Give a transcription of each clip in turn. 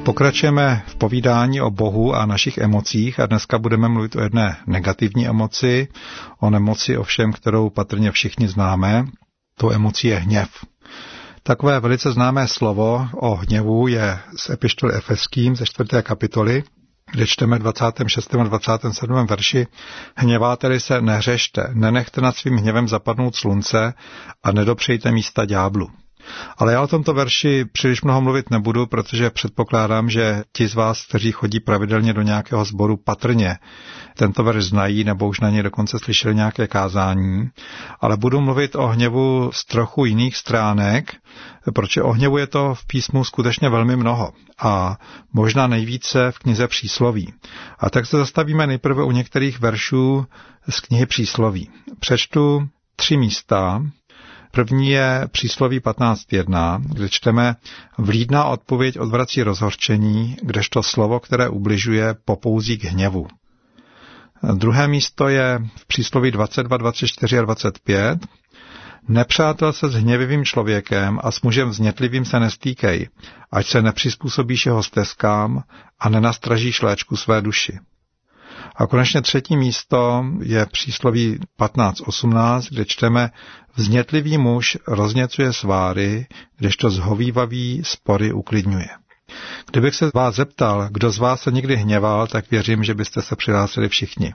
Pokračujeme v povídání o Bohu a našich emocích a dneska budeme mluvit o jedné negativní emoci, o nemoci ovšem, kterou patrně všichni známe. Tou emocí je hněv. Takové velice známé slovo o hněvu je z epištoly Efeským ze 4. kapitoly, kde čteme 26. a 27. verši: Hněváte-li se, nehřešte, nenechte nad svým hněvem zapadnout slunce a nedopřejte místa ďáblu. Ale já o tomto verši příliš mnoho mluvit nebudu, protože předpokládám, že ti z vás, kteří chodí pravidelně do nějakého sboru, patrně tento verš znají nebo už na něj dokonce slyšeli nějaké kázání, ale budu mluvit o hněvu z trochu jiných stránek, protože o hněvu je to v písmu skutečně velmi mnoho a možná nejvíce v knize Přísloví. A tak se zastavíme nejprve u některých veršů z knihy Přísloví. Přečtu 3 místa. První je Přísloví 15.1, kde čteme: Vlídná odpověď odvrací rozhořčení, kdežto slovo, které ubližuje, popouzí k hněvu. Druhé místo je v Přísloví 22, 24 a 25. Nepřátel se s hněvivým člověkem a s mužem vznětlivým se nestýkej, ať se nepřizpůsobíš jeho stezkám a nenastražíš léčku své duši. A konečně třetí místo je Přísloví 15.18, kde čteme: Vznětlivý muž rozněcuje sváry, kdežto zhovívavý spory uklidňuje. Kdybych se vás zeptal, kdo z vás se někdy hněval, tak věřím, že byste se přihlásili všichni.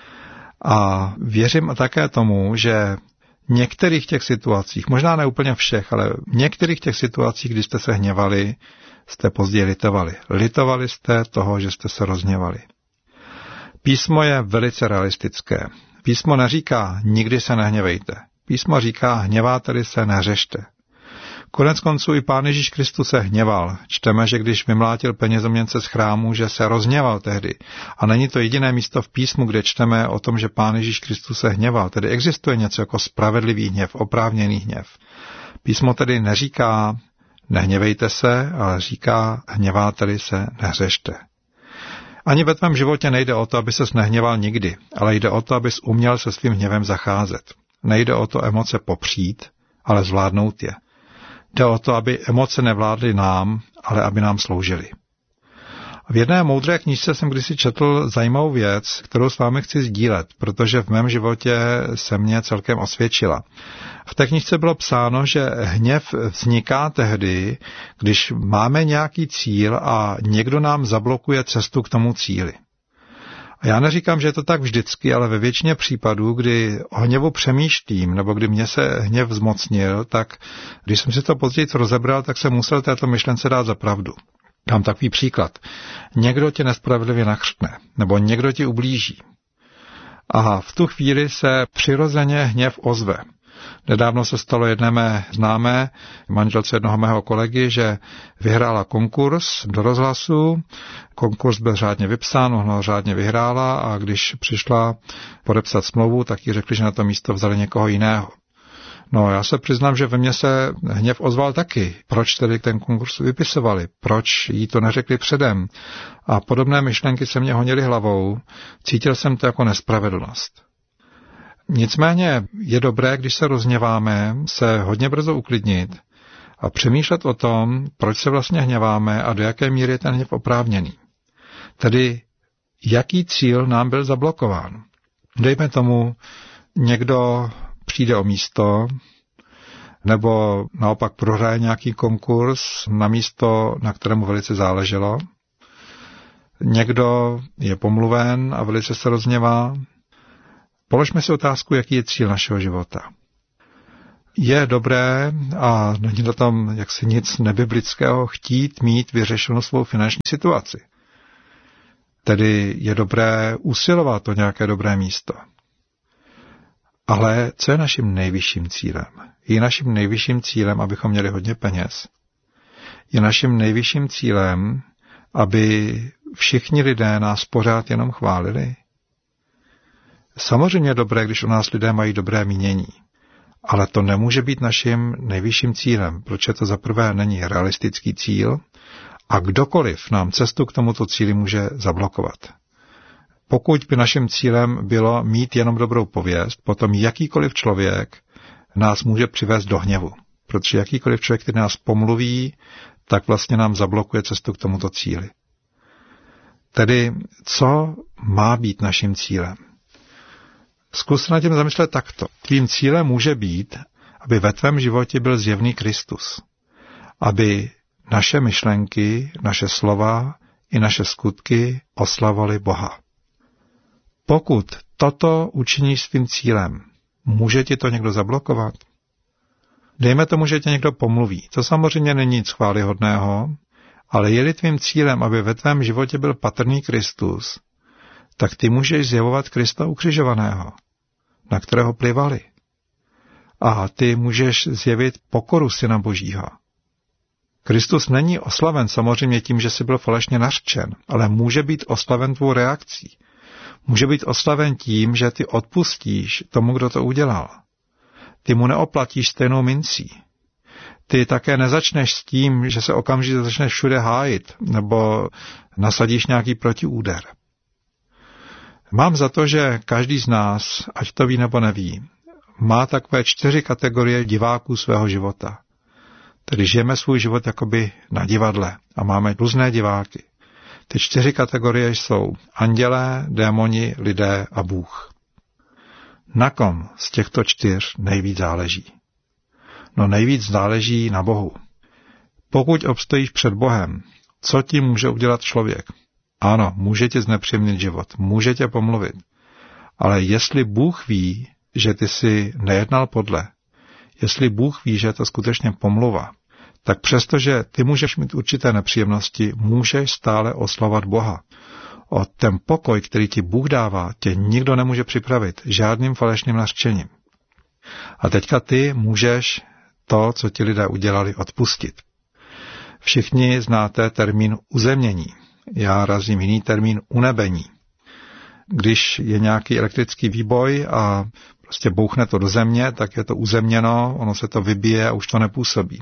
A věřím také tomu, že v některých těch situacích, možná ne úplně všech, ale v některých těch situacích, kdy jste se hněvali, jste později litovali. Litovali jste toho, že jste se rozhněvali. Písmo je velice realistické. Písmo neříká, nikdy se nehněvejte. Písmo říká, hněváte-li se, nehřešte. Konec konců i Pán Ježíš Kristus se hněval. Čteme, že když vymlátil penězoměnce z chrámu, že se rozhněval tehdy. A není to jediné místo v písmu, kde čteme o tom, že Pán Ježíš Kristus se hněval. Tedy existuje něco jako spravedlivý hněv, oprávněný hněv. Písmo tedy neříká, nehněvejte se, ale říká, hněváte-li se, nehřešte. Ani ve tvém životě nejde o to, aby ses nehněval nikdy, ale jde o to, abys uměl se svým hněvem zacházet. Nejde o to emoce popřít, ale zvládnout je. Jde o to, aby emoce nevládly nám, ale aby nám sloužily. V jedné moudré knížce jsem kdysi četl zajímavou věc, kterou s vámi chci sdílet, protože v mém životě se mě celkem osvědčila. V té knížce bylo psáno, že hněv vzniká tehdy, když máme nějaký cíl a někdo nám zablokuje cestu k tomu cíli. A já neříkám, že je to tak vždycky, ale ve většině případů, kdy o hněvu přemýšlím, nebo kdy mě se hněv zmocnil, tak když jsem si to později rozebral, tak jsem musel této myšlence dát za pravdu. Dám takový příklad. Někdo tě nespravedlivě nachřtne, nebo někdo ti ublíží. A v tu chvíli se přirozeně hněv ozve. Nedávno se stalo jedné mé známé, manželce jednoho mého kolegy, že vyhrála konkurs do rozhlasu. Konkurs byl řádně vypsán, ona ho řádně vyhrála a když přišla podepsat smlouvu, tak jí řekli, že na to místo vzali někoho jiného. No, já se přiznám, že ve mně se hněv ozval taky. Proč tedy ten konkurs vypisovali? Proč jí to neřekli předem? A podobné myšlenky se mě honily hlavou. Cítil jsem to jako nespravedlnost. Nicméně je dobré, když se rozhněváme, se hodně brzo uklidnit a přemýšlet o tom, proč se vlastně hněváme a do jaké míry je ten hněv oprávněný. Tedy, jaký cíl nám byl zablokován. Dejme tomu, někdo přijde o místo, nebo naopak prohraje nějaký konkurs na místo, na kterému velice záleželo. Někdo je pomluven a velice se rozhněvá. Položme si otázku, jaký je cíl našeho života. Je dobré, a není na tom jaksi nic nebiblického, chtít mít vyřešenou svou finanční situaci. Tedy je dobré usilovat o nějaké dobré místo. Ale co je naším nejvyšším cílem? Je naším nejvyšším cílem, abychom měli hodně peněz. Je naším nejvyšším cílem, aby všichni lidé nás pořád jenom chválili. Samozřejmě je dobré, když o nás lidé mají dobré mínění, ale to nemůže být naším nejvyšším cílem, protože to zaprvé není realistický cíl a kdokoliv nám cestu k tomuto cíli může zablokovat. Pokud by naším cílem bylo mít jenom dobrou pověst, potom jakýkoliv člověk nás může přivést do hněvu. Protože jakýkoliv člověk, který nás pomluví, tak vlastně nám zablokuje cestu k tomuto cíli. Tedy, co má být naším cílem? Zkus se nad tím zamyslet takto. Tvým cílem může být, aby ve tvém životě byl zjevný Kristus. Aby naše myšlenky, naše slova i naše skutky oslavovaly Boha. Pokud toto učiníš svým cílem, může ti to někdo zablokovat? Dejme tomu, že tě někdo pomluví. To samozřejmě není nic chvályhodného, ale je-li tvým cílem, aby ve tvém životě byl patrný Kristus, tak ty můžeš zjevovat Krista ukřižovaného, na kterého plivali. A ty můžeš zjevit pokoru Syna Božího. Kristus není oslaven samozřejmě tím, že jsi byl falešně nařčen, ale může být oslaven tvou reakcí. Může být oslaven tím, že ty odpustíš tomu, kdo to udělal. Ty mu neoplatíš stejnou mincí. Ty také nezačneš s tím, že se okamžitě začneš všude hájit, nebo nasadíš nějaký protiúder. Mám za to, že každý z nás, ať to ví nebo neví, má takové 4 kategorie diváků svého života. Tedy žijeme svůj život jakoby na divadle a máme různé diváky. Ty 4 kategorie jsou andělé, démoni, lidé a Bůh. Na kom z těchto 4 nejvíc záleží? No nejvíc záleží na Bohu. Pokud obstojíš před Bohem, co ti může udělat člověk? Ano, může ti znepříjemnit život, může tě pomluvit. Ale jestli Bůh ví, že ty si nejednal podle, jestli Bůh ví, že je to skutečně pomluva, tak přestože ty můžeš mít určité nepříjemnosti, můžeš stále oslavovat Boha. O ten pokoj, který ti Bůh dává, tě nikdo nemůže připravit žádným falešným nařčením. A teďka ty můžeš to, co ti lidé udělali, odpustit. Všichni znáte termín uzemnění. Já razím jiný termín unebení. Když je nějaký elektrický výboj a prostě bouchne to do země, tak je to uzemněno, ono se to vybije a už to nepůsobí.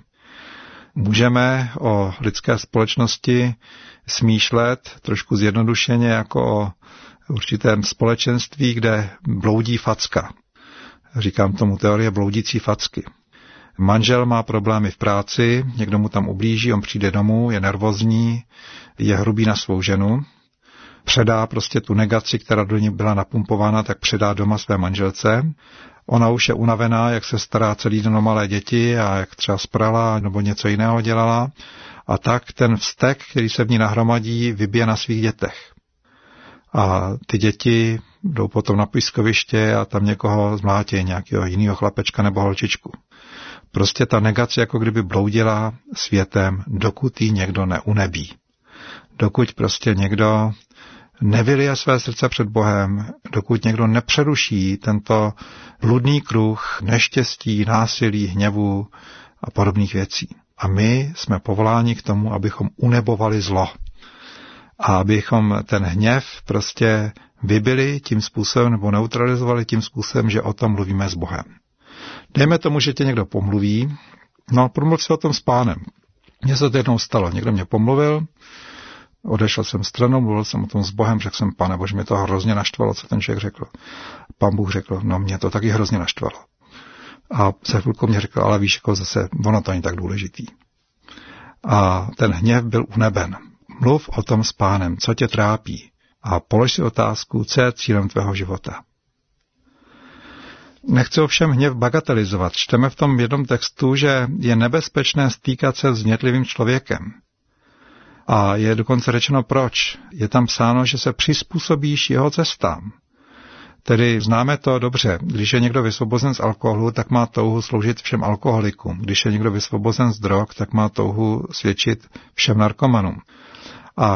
Můžeme o lidské společnosti smýšlet trošku zjednodušeně jako o určitém společenství, kde bloudí facka. Říkám tomu teorie bloudící facky. Manžel má problémy v práci, někdo mu tam ublíží, on přijde domů, je nervózní, je hrubý na svou ženu, předá prostě tu negaci, která do ní byla napumpována, tak předá doma své manželce. Ona už je unavená, jak se stará celý den o malé děti a jak třeba sprala nebo něco jiného dělala. A tak ten vztek, který se v ní nahromadí, vybije na svých dětech. A ty děti jdou potom na pískoviště a tam někoho zmlátí, nějakého jiného chlapečka nebo holčičku. Prostě ta negace jako kdyby bloudila světem, dokud ji někdo neunebí. Dokud prostě někdo nevylije své srdce před Bohem, dokud někdo nepřeruší tento bludný kruh neštěstí, násilí, hněvu a podobných věcí. A my jsme povoláni k tomu, abychom unebovali zlo. A abychom ten hněv prostě vybili tím způsobem nebo neutralizovali tím způsobem, že o tom mluvíme s Bohem. Dejme tomu, že tě někdo pomluví, no promluv si o tom s Pánem. Mně se to jednou stalo, někdo mě pomluvil, odešel jsem stranou, mluvil jsem o tom s Bohem, řekl jsem, Pane Bože, mě to hrozně naštvalo, co ten člověk řekl. Pán Bůh řekl, no mě to taky hrozně naštvalo. A za chvilku mě řekl, ale víš, jako zase, ono to není tak důležitý. A ten hněv byl uneben. Mluv o tom s Pánem, co tě trápí. A polož si otázku, co je cílem tvého života. Nechci ovšem hněv bagatelizovat. Čteme v tom jednom textu, že je nebezpečné stýkat se s hnětlivým člověkem. A je dokonce řečeno proč. Je tam psáno, že se přizpůsobíš jeho cestám. Tedy známe to dobře. Když je někdo vysvobozen z alkoholu, tak má touhu sloužit všem alkoholikům. Když je někdo vysvobozen z drog, tak má touhu svědčit všem narkomanům.